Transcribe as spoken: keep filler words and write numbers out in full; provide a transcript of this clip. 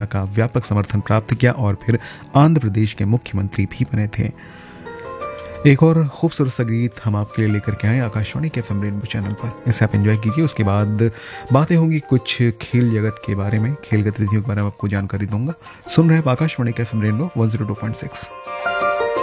का व्यापक समर्थन प्राप्त किया और फिर आंध्र प्रदेश के मुख्यमंत्री भी बने थे। एक और खूबसूरत सा गीत हम आपके लिए लेकर के आए आकाशवाणी के एफएम रेनबो चैनल पर, इसे आप एंजॉय कीजिए। उसके बाद बातें होंगी कुछ खेल जगत के बारे में, खेल गतिविधियों के बारे में आपको जानकारी दूंगा। सुन रहे हैं आकाशवाणी के FM rainbow one zero two point six.